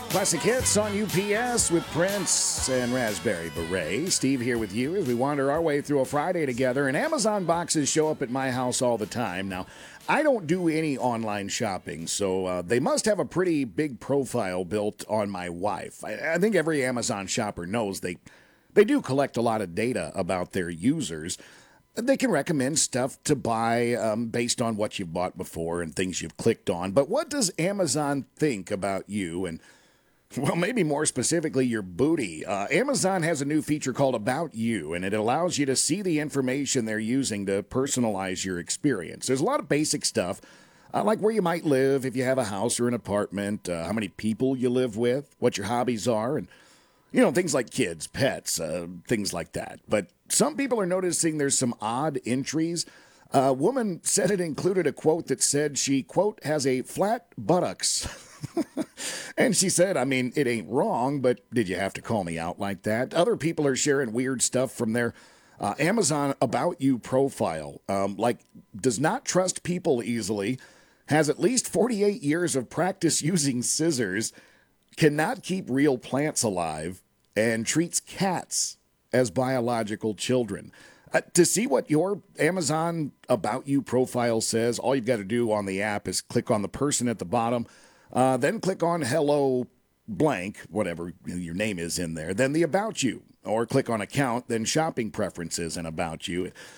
Classic hits on UPS with Prince and Raspberry Beret. Steve here with you as we wander our way through a Friday together. And Amazon boxes show up at my house all the time. Now, I don't do any online shopping, so they must have a pretty big profile built on my wife. I think every Amazon shopper knows they do collect a lot of data about their users. They can recommend stuff to buy based on what you've bought before and things you've clicked on. But what does Amazon think about you and well, maybe more specifically, your booty. Amazon has a new feature called About You, and it allows you to see the information they're using to personalize your experience. There's a lot of basic stuff, like where you might live, if you have a house or an apartment, how many people you live with, what your hobbies are, and, things like kids, pets, things like that. But some people are noticing there's some odd entries. A woman said it included a quote that said she, quote, has a flat buttocks. And she said, it ain't wrong, but did you have to call me out like that? Other people are sharing weird stuff from their Amazon About You profile, like does not trust people easily, has at least 48 years of practice using scissors, cannot keep real plants alive, and treats cats as biological children. To see what your Amazon About You profile says, all you've got to do on the app is click on the person at the bottom, then click on Hello blank, whatever your name is in there, then the About You, or click on Account, then Shopping Preferences and About You.